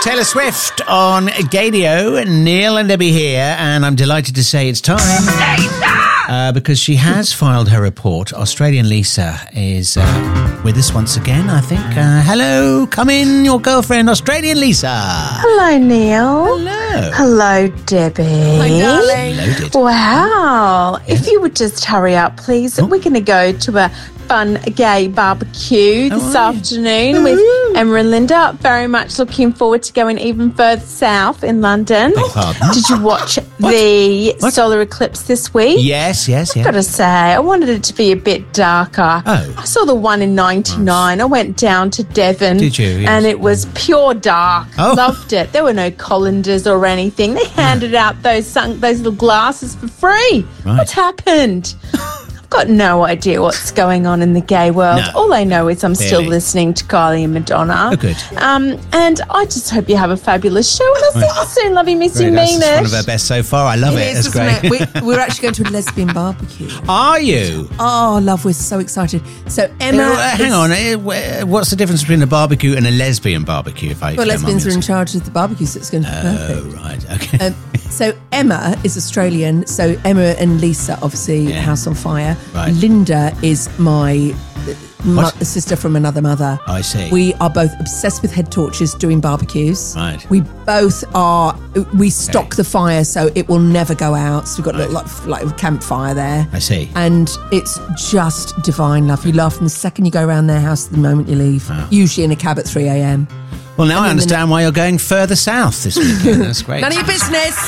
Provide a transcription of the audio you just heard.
Taylor Swift on Gadio. Neil and Debbie here, and I'm delighted to say it's time. Because she has filed her report. Australian Lisa is with us once again, I think. Hello, come in, your girlfriend, Australian Lisa. Hello, Neil. Hello. Hello, Debbie. Hi, darling. Loaded. Wow. If you would just hurry up, please. We're going to go to a fun gay barbecue this afternoon with Emma and Linda. Very much looking forward to going even further south in London. Beg pardon? Did you watch the solar eclipse this week? Yes. I've got to say, I wanted it to be a bit darker. Oh. I saw the one in 99. I went down to Devon. Did you? Yes. And it was pure dark. Oh. Loved it. There were no colanders or anything. They handed out those little glasses for free. Right. What happened? Got no idea what's going on in the gay world. No. All I know is I'm still Clearly. listening to Kylie and Madonna. Oh, good. And I just hope you have a fabulous show. And I'll see you soon. Love you, miss you, That's mean one it. of her best so far. I love it. That's great. We're actually going to a lesbian barbecue. Are you? Oh, love, we're so excited. So Emma... Hang on. What's the difference between a barbecue and a lesbian barbecue? If I Well, don't mind lesbians me are in asking? charge of the barbecue, so it's going to be perfect. Oh, right. Okay. So Emma is Australian. So Emma and Lisa, obviously, Yeah. House on Fire. Right. Linda is my What? sister from another mother. I see. We are both obsessed with head torches, doing barbecues. Right. We both are. We stock the fire so it will never go out. So we've got a little like a campfire there. I see. And it's just divine love. You laugh from the second you go around their house to the moment you leave. Wow. Usually in a cab at 3 a.m. Well, now I understand why you're going further south this weekend. That's great. None of your business.